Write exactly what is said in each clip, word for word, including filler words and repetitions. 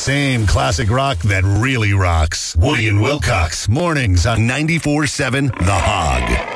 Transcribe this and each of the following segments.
same classic rock that really rocks. Woody and Wilcox, mornings on ninety-four seven The Hog.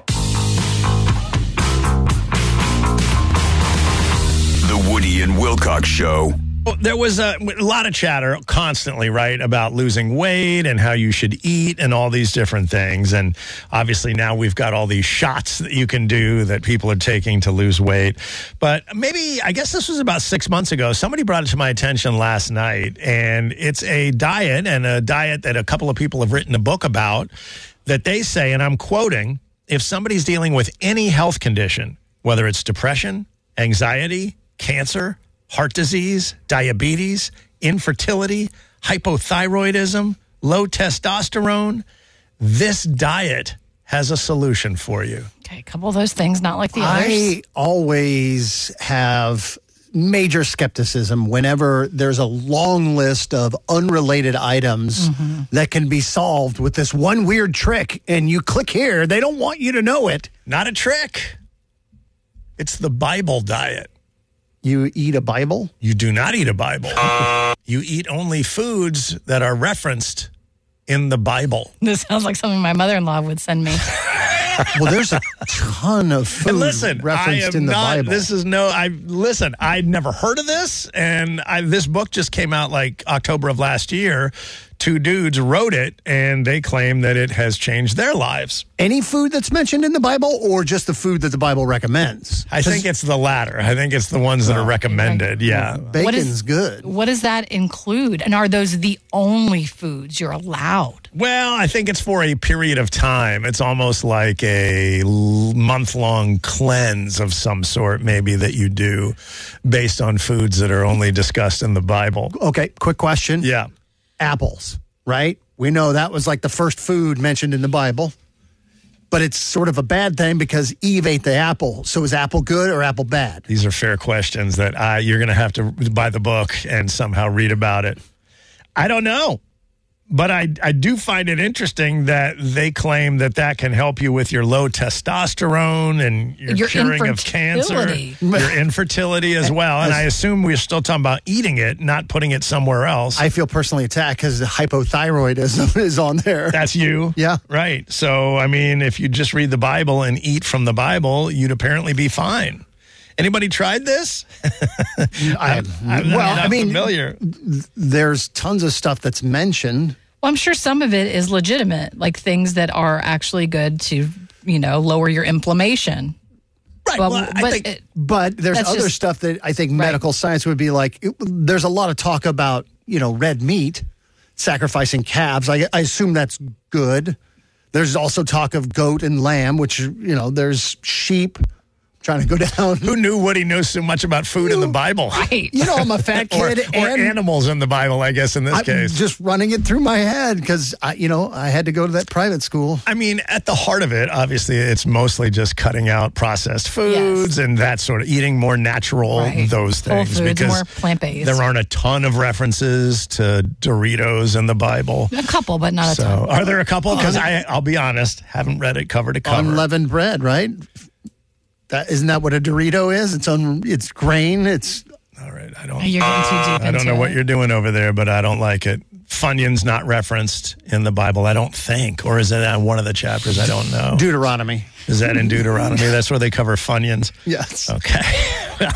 The Woody and Wilcox Show. There was a, a lot of chatter constantly, right, about losing weight and how you should eat and all these different things. And obviously now we've got all these shots that you can do that people are taking to lose weight. But maybe, I guess this was about six months ago, somebody brought it to my attention last night. And it's a diet, and a diet that a couple of people have written a book about, that they say, and I'm quoting, if somebody's dealing with any health condition, whether it's depression, anxiety, cancer, heart disease, diabetes, infertility, hypothyroidism, low testosterone, this diet has a solution for you. Okay, a couple of those things, not like the others. I always have major skepticism whenever there's a long list of unrelated items mm-hmm. that can be solved with this one weird trick, and you click here, they don't want you to know it. Not a trick. It's the Bible diet. You eat a Bible? You do not eat a Bible. You eat only foods that are referenced in the Bible. This sounds like something my mother-in-law would send me. Well, there's a ton of food and listen, referenced I am in the not, Bible. This is no, I listen, I'd never heard of this, and I, this book just came out like October of last year. Two dudes wrote it, and they claim that it has changed their lives. Any food that's mentioned in the Bible, or just the food that the Bible recommends? I think it's the latter. I think it's the ones that are recommended, yeah. Bacon's what is, good. What does that include? And are those the only foods you're allowed? Well, I think it's for a period of time. It's almost like a month-long cleanse of some sort, maybe, that you do based on foods that are only discussed in the Bible. Okay, quick question. Yeah. Apples, right? We know that was like the first food mentioned in the Bible, but it's sort of a bad thing because Eve ate the apple. So is apple good or apple bad? These are fair questions that I, you're going to have to buy the book and somehow read about it. I don't know. But I, I do find it interesting that they claim that that can help you with your low testosterone and your, your curing of cancer, your infertility as well. And I assume we're still talking about eating it, not putting it somewhere else. I feel personally attacked because the hypothyroidism is on there. That's you? Yeah. Right. So, I mean, if you just read the Bible and eat from the Bible, you'd apparently be fine. Anybody tried this? I, I'm well, not I mean, familiar. There's tons of stuff that's mentioned. Well, I'm sure some of it is legitimate, like things that are actually good to, you know, lower your inflammation. Right. Well, well, I but, think, it, but there's other just, stuff that I think right. medical science would be like, it, there's a lot of talk about, you know, red meat, sacrificing calves. I, I assume that's good. There's also talk of goat and lamb, which, you know, there's sheep. Trying to go down. Who knew Woody knows so much about food in the Bible? Right. You know, I'm a fat kid. or, or and animals in the Bible, I guess, in this I'm case. just running it through my head because, I, you know, I had to go to that private school. I mean, at the heart of it, obviously, it's mostly just cutting out processed foods yes. and that sort of eating more natural, right. those things. Whole foods, because more plant-based. There aren't a ton of references to Doritos in the Bible. A couple, but not a so, ton. Are there a couple? Because I, I'll be honest, haven't read it cover to cover. Unleavened bread, right? That, isn't that what a Dorito is? It's un, it's grain. It's all right. I don't. You're getting too deep I don't into know it. what you're doing over there, but I don't like it. Funyuns not referenced in the Bible, I don't think, or is it in one of the chapters? I don't know. Deuteronomy. Is that in Deuteronomy? That's where they cover Funyuns. Yes. Okay.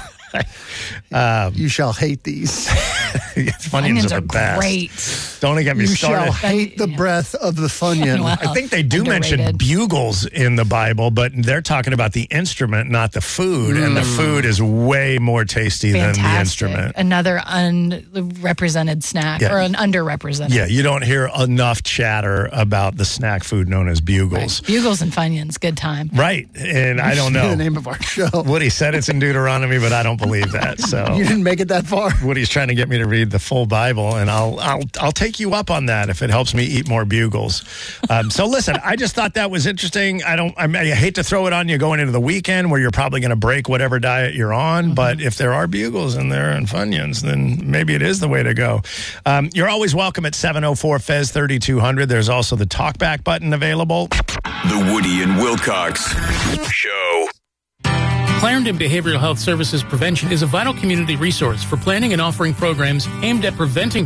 um, you shall hate these. Funyuns, Funyuns are, are the best. Great. Don't get me you started. You shall hate the breath of the Funyun. Wow. I think they do Underrated. mention bugles in the Bible, but they're talking about the instrument, not the food. Mm. And the food is way more tasty Fantastic. than the instrument. Another unrepresented snack yeah. or an underrepresented. Yeah, you don't hear enough chatter about the snack food known as bugles. Right. Bugles and Funyuns, good time. Right. And I don't know. The name of our show. Woody said it's in Deuteronomy, but I don't believe that. So you didn't make it that far. Woody's trying to get me to read the full Bible, and I'll I'll I'll take you up on that if it helps me eat more bugles. Um, so listen, I just thought that was interesting. I don't. I, mean, I hate to throw it on you going into the weekend where you're probably going to break whatever diet you're on. Mm-hmm. But if there are bugles in there and Funyuns, then maybe it is the way to go. Um, you're always welcome at seven oh four F E Z thirty-two hundred. There's also the talkback button available. The Woody and Wilcox Show. Clarendon Behavioral Health Services Prevention is a vital community resource for planning and offering programs aimed at preventing